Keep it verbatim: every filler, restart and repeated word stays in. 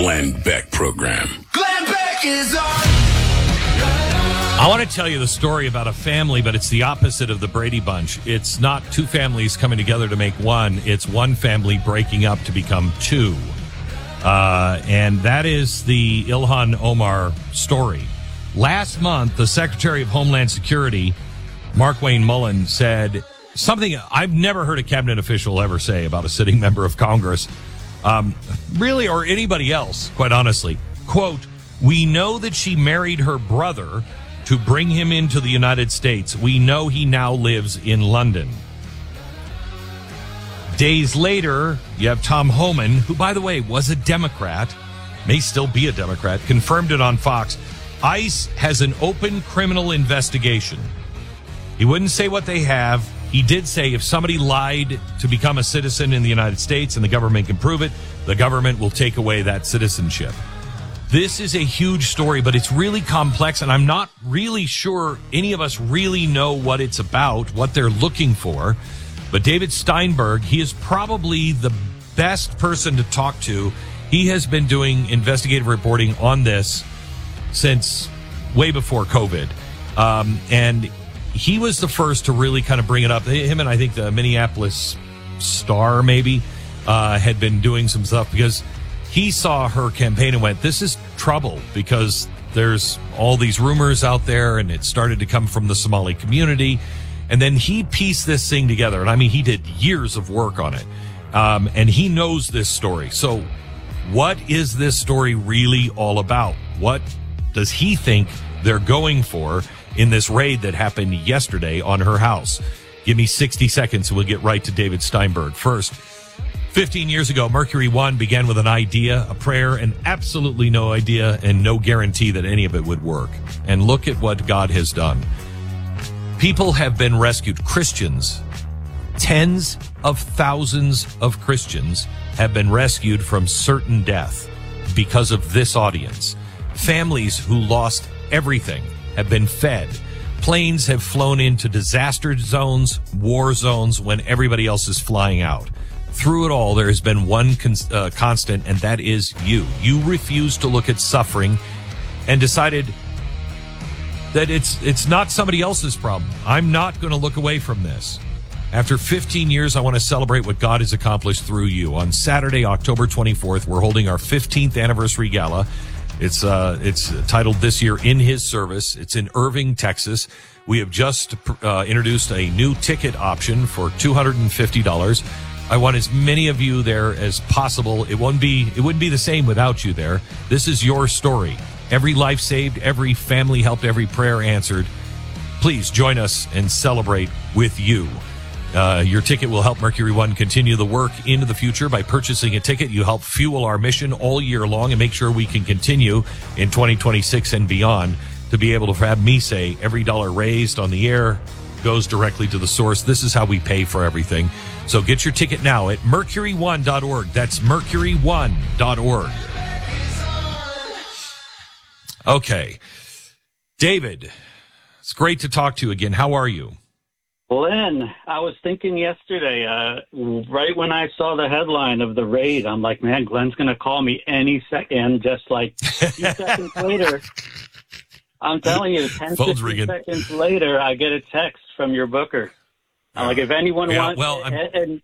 Glenn Beck program. Glenn Beck is on. I want to tell you the story about a family, but it's the opposite of the Brady Bunch. It's not two families coming together to make one. It's one family breaking up to become two. Uh, and that is the Ilhan Omar story. Last month, the Secretary of Homeland Security, Markwayne Mullin, said something I've never heard a cabinet official ever say about a sitting member of Congress, um, really, or anybody else, quite honestly. Quote, "We know that she married her brother to bring him into the United States. We know he now lives in London." Days later, you have Tom Homan, who, by the way, was a Democrat, may still be a Democrat, confirmed it on Fox. ICE has an open criminal investigation. He wouldn't say what they have. He did say if somebody lied to become a citizen in the United States and the government can prove it, the government will take away that citizenship. This is a huge story, but it's really complex, and I'm not really sure any of us really know what it's about, what they're looking for. But David Steinberg, he is probably the best person to talk to. He has been doing investigative reporting on this since way before COVID. Um, and he was the first to really kind of bring it up. Him and I think the Minneapolis Star maybe uh, had been doing some stuff because he saw her campaign and went, this is trouble because there's all these rumors out there and it started to come from the Somali community. And then he pieced this thing together. And I mean, he did years of work on it. Um, and he knows this story. So what is this story really all about? What does he think they're going for in this raid that happened yesterday on her house? Give me sixty seconds and we'll get right to David Steinberg. First, fifteen years ago, Mercury One began with an idea, a prayer, and absolutely no idea and no guarantee that any of it would work. And look at what God has done. People have been rescued. Christians, tens of thousands of Christians have been rescued from certain death because of this audience. Families who lost everything have been fed. Planes have flown into disaster zones, war zones, when everybody else is flying out. Through it all, there has been one con- uh, constant, and that is you. You refused to look at suffering and decided that it's it's not somebody else's problem. I'm not going to look away from this. After fifteen years, I want to celebrate what God has accomplished through you. On Saturday, October twenty-fourth, we're holding our fifteenth anniversary gala. It's uh, it's titled this year, In His Service. It's in Irving, Texas. We have just uh, introduced a new ticket option for two hundred fifty dollars. I want as many of you there as possible. It won't be, it wouldn't be the same without you there. This is your story. Every life saved, every family helped, every prayer answered. Please join us and celebrate with you. Uh, your ticket will help Mercury One continue the work into the future. By purchasing a ticket, you help fuel our mission all year long and make sure we can continue in twenty twenty-six and beyond to be able to have me say every dollar raised on the air goes directly to the source. This is how we pay for everything. So get your ticket now at mercury one dot org. That's mercury one dot org. Okay. David, it's great to talk to you again. How are you? Glenn, I was thinking yesterday, uh, right when I saw the headline of the raid, I'm like, man, Glenn's going to call me any second. Just like a few seconds later, I'm telling you, ten, fifteen seconds later, I get a text from your booker. I'm like, if anyone yeah, wants, well, I'm... and, and